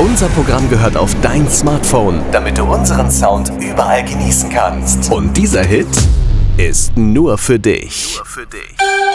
Unser Programm gehört auf dein Smartphone, damit du unseren Sound überall genießen kannst. Und dieser Hit ist nur für dich.